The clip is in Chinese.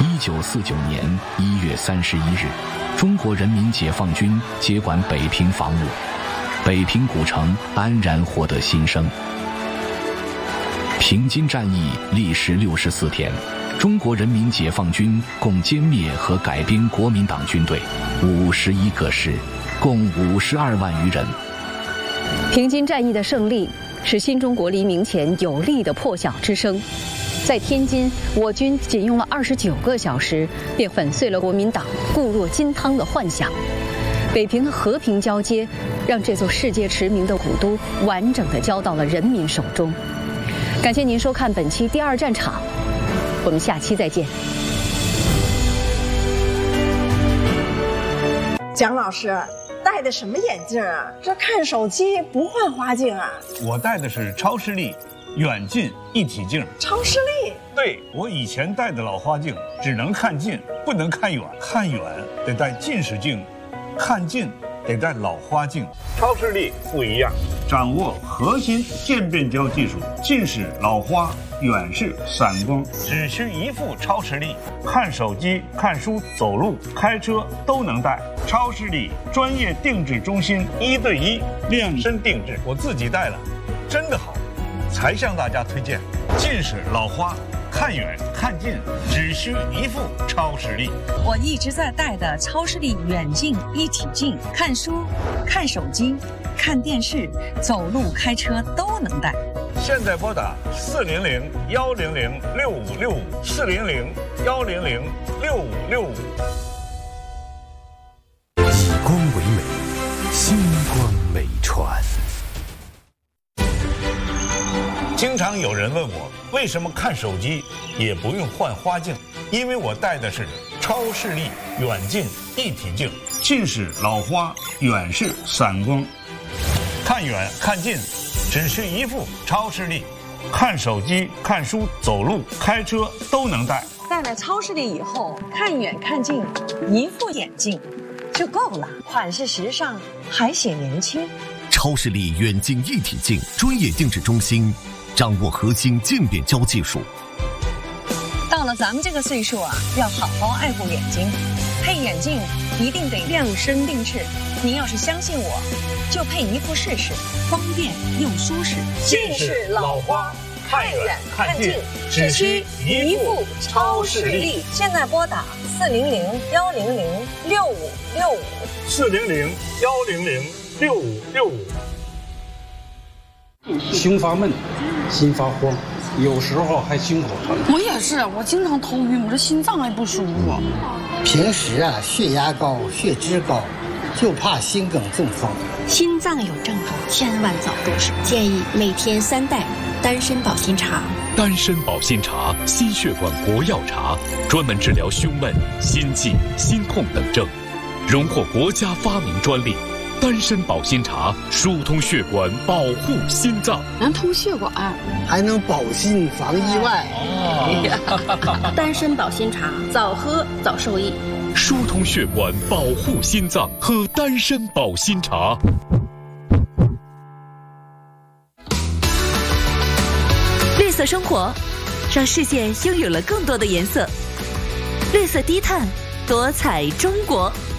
1949年1月31日，中国人民解放军接管北平防务，北平古城安然获得新生。平津战役历时64天，中国人民解放军共歼灭和改编国民党军队51个师，共52万余人。 平津战役的胜利是新中国黎明前有力的破晓之声。在天津，我军仅用了29个小时，便粉碎了国民党固若金汤的幻想。北平的和平交接，让这座世界驰名的古都完整地交到了人民手中。感谢您收看本期第二战场，我们下期再见。 蒋老师戴的什么眼镜啊？这看手机不换花镜啊？ 我戴的是超视力远近一体镜。 超视力？ 对，我以前戴的老花镜只能看近，不能看远，看远得戴近视镜，看近得戴老花镜。超视力不一样，掌握核心渐变焦技术，近视、老花、远视、散光，只需一副超视力，看手机、看书、走路、开车都能戴。超视力专业定制中心，1对1量身定制，我自己戴了，真的好，才向大家推荐。近视、老花，看远看近只需一副超视力。 我一直在戴的超视力远近一体镜，看书、看手机、看电视、走路、开车都能戴。 现在拨打400-100-6565，400-100-6565。 以光为美，星光美传。 经常有人问我，为什么看手机也不用换花镜？因为我戴的是超视力远近一体镜，近视、老花、远视、散光，看远看近只需一副超视力，看手机、看书、走路、开车都能戴。 戴了超视力以后，看远看近一副眼镜就够了，款式时尚还显年轻。 超视力远近一体镜专业定制中心，掌握核心渐变焦技术。 到了咱们这个岁数啊，要好好爱护眼睛，配眼镜一定得量身定制。您要是相信我，就配一副试试，方便又舒适。 近视、老花，看远看近只需一副超视力。 现在拨打 400-100-6565，400-100-6565。 胸发闷，心发慌，有时候还心口疼。 我也是，我经常头晕，我这心脏还不舒服。 平时啊，血压高、血脂高，就怕心梗中风。 心脏有症状，千万早入手。建议每天3袋丹参保心茶。 丹参保心茶，心血管国药茶，专门治疗胸闷、心悸、心痛等症，荣获国家发明专利。丹参保心茶疏通血管，保护心脏， 能通血管， 还能保心防意外。 丹参保心茶，早喝早受益。 疏通血管，保护心脏，喝丹参保心茶。 绿色生活，让世界拥有了更多的颜色。绿色低碳，多彩中国。